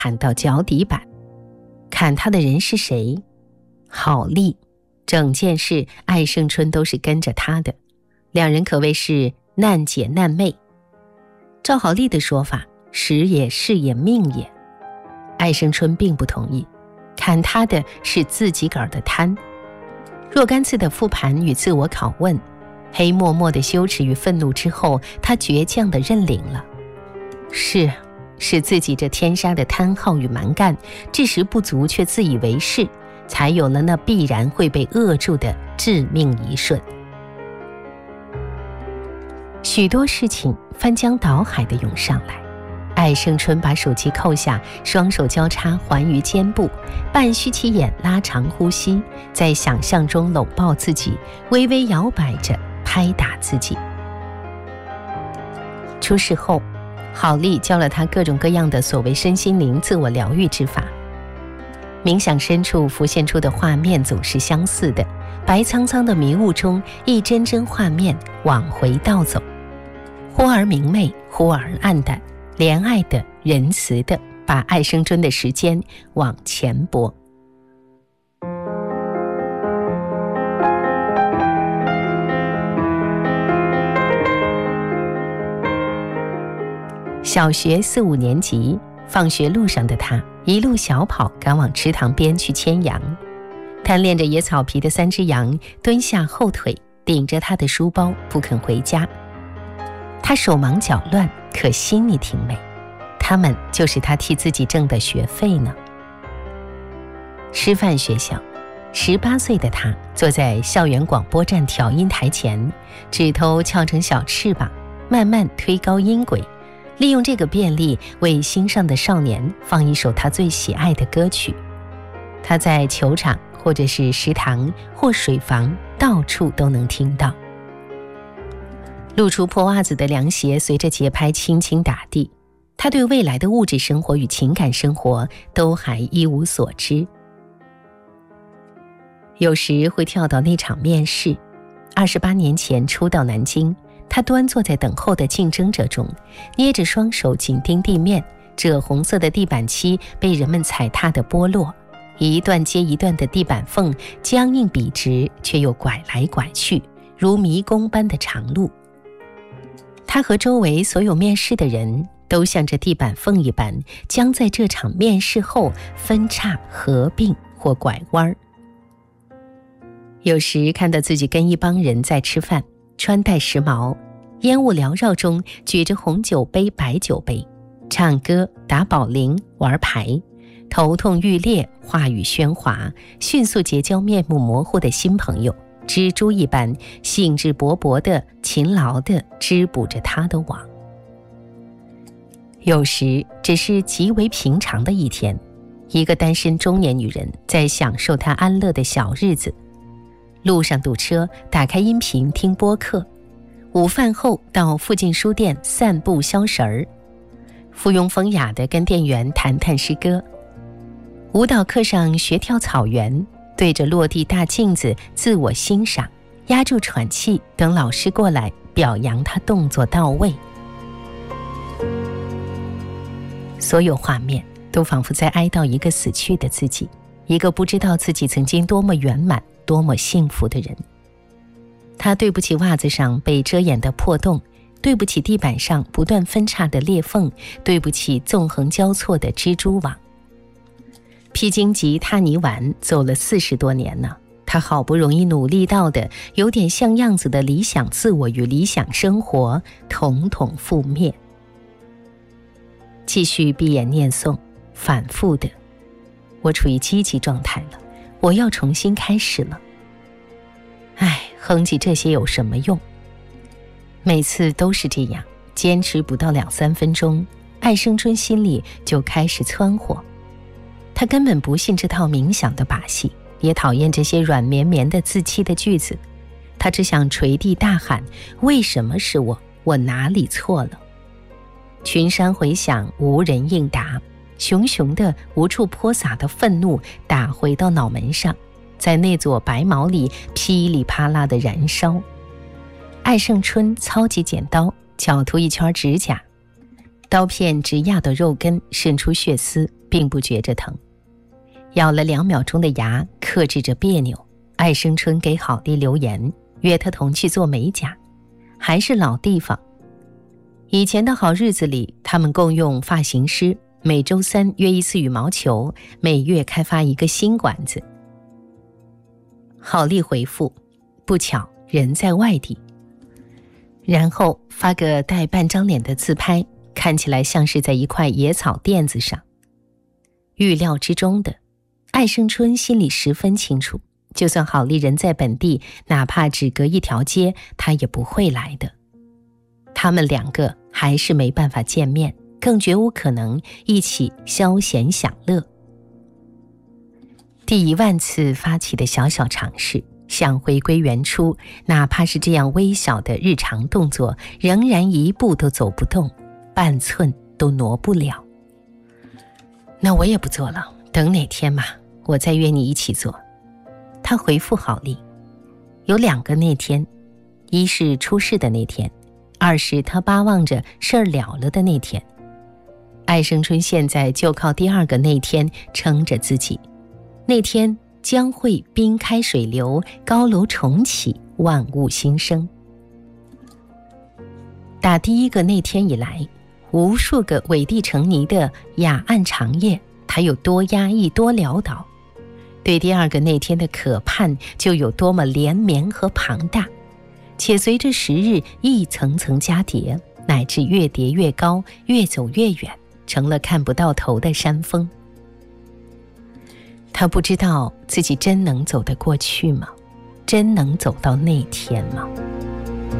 砍到脚底板。砍他的人是谁？郝丽。整件事艾胜春都是跟着他的，两人可谓是难姐难妹。照郝丽的说法，时也势也命也。艾胜春并不同意，砍他的是自己个儿的贪。若干次的复盘与自我拷问，黑默默的羞耻与愤怒之后，他倔强地认领了。是自己这天杀的贪好与蛮干，知识不足却自以为是，才有了那必然会被扼住的致命一瞬。许多事情翻江倒海地涌上来，艾胜春把手机扣下，双手交叉环于肩部，半虚起眼，拉长呼吸，在想象中搂抱自己，微微摇摆着拍打自己。出事后，郝丽教了他各种各样的所谓身心灵自我疗愈之法。冥想深处浮现出的画面总是相似的，白苍苍的迷雾中，一帧帧画面往回倒走，忽而明媚，忽而暗淡，怜爱的、仁慈的，把艾胜春的时间往前拨。小学4、5年级，放学路上的他一路小跑赶往池塘边去牵羊。贪恋着野草皮的3只羊蹲下后腿，顶着他的书包不肯回家。他手忙脚乱，可心里挺美，他们就是他替自己挣的学费呢。师范学校，18岁的他坐在校园广播站调音台前，指头翘成小翅膀，慢慢推高音轨，利用这个便利为心上的少年放一首他最喜爱的歌曲。他在球场或者是食堂或水房，到处都能听到。露出破袜子的凉鞋随着节拍轻轻打地，他对未来的物质生活与情感生活都还一无所知。有时会跳到那场面试。28年前初到南京，他端坐在等候的竞争者中，捏着双手紧盯地面，赭红色的地板漆被人们踩踏的剥落，一段接一段的地板缝僵硬笔直，却又拐来拐去，如迷宫般的长路。他和周围所有面试的人都像这地板缝一般，将在这场面试后分叉、合并或拐弯。有时看到自己跟一帮人在吃饭，穿戴时髦，烟雾缭绕中举着红酒杯、白酒杯，唱歌、打保龄、玩牌，头痛欲裂，话语喧哗，迅速结交面目模糊的新朋友，蜘蛛一般兴致勃勃地、勤劳地织补着他的网。有时只是极为平常的一天，一个单身中年女人在享受她安乐的小日子，路上堵车，打开音频听播客，午饭后到附近书店散步消食儿，附庸风雅地跟店员谈谈诗歌，舞蹈课上学跳草原，对着落地大镜子自我欣赏，压住喘气，等老师过来表扬他动作到位。所有画面都仿佛在哀悼一个死去的自己，一个不知道自己曾经多么圆满、多么幸福的人。他对不起袜子上被遮掩的破洞，对不起地板上不断分叉的裂缝，对不起纵横交错的蜘蛛网。披荆棘踏泥丸走了40多年呢，他好不容易努力到的有点像样子的理想自我与理想生活统统覆灭。继续闭眼念诵，反复的，我处于积极状态了，我要重新开始了。哼唧这些有什么用？每次都是这样，坚持不到2-3分钟，艾胜春心里就开始蹿火。他根本不信这套冥想的把戏，也讨厌这些软绵绵的自欺的句子。他只想捶地大喊：为什么是我？我哪里错了？群山回响，无人应答，熊熊的无处泼洒的愤怒打回到脑门上，在那撮白毛里噼里啪啦的燃烧。艾胜春操起剪刀，绞秃一圈指甲， 刀片直压到肉根，渗出血丝，并不觉着疼。咬了2秒钟的牙，克制着别扭。艾生春给郝丽留言，约他同去做美甲，还是老地方。以前的好日子里，他们共用发型师，每周3约一次羽毛球，每月开发一个新馆子。郝丽回复，不巧人在外地，然后发个带半张脸的自拍，看起来像是在一块野草垫子上。预料之中的，艾生春心里十分清楚，就算郝丽人在本地，哪怕只隔一条街，他也不会来的。他们2个还是没办法见面，更绝无可能一起消闲享乐。第1万次发起的小小尝试，想回归原初，哪怕是这样微小的日常动作，仍然一步都走不动，半寸都挪不了。那我也不做了，等哪天嘛，我再约你一起做。他回复郝丽，有2个那天，一是出事的那天，2是他巴望着事儿了了的那天。艾生春现在就靠第2个那天撑着自己，那天将会冰开水流，高楼重启，万物新生。打第1个那天以来，无数个委地成泥的雅案长夜，他有多压抑，多潦倒，对第2个那天的渴盼就有多么连绵和庞大，且随着时日一层层加叠，乃至越叠越高，越走越远，成了看不到头的山峰。他不知道自己真能走得过去吗？真能走到那天吗？